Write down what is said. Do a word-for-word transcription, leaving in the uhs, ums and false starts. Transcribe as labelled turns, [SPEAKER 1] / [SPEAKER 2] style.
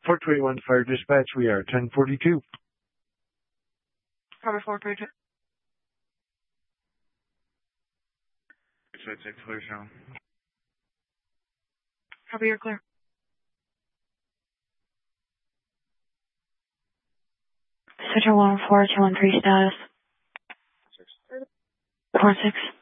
[SPEAKER 1] four twenty-one Fire Dispatch, we are ten forty-two.
[SPEAKER 2] Cover four twenty-two.
[SPEAKER 3] Should I take clear show?
[SPEAKER 2] Cover, you're clear. Center one four two one three status.
[SPEAKER 3] Six.
[SPEAKER 2] Four six.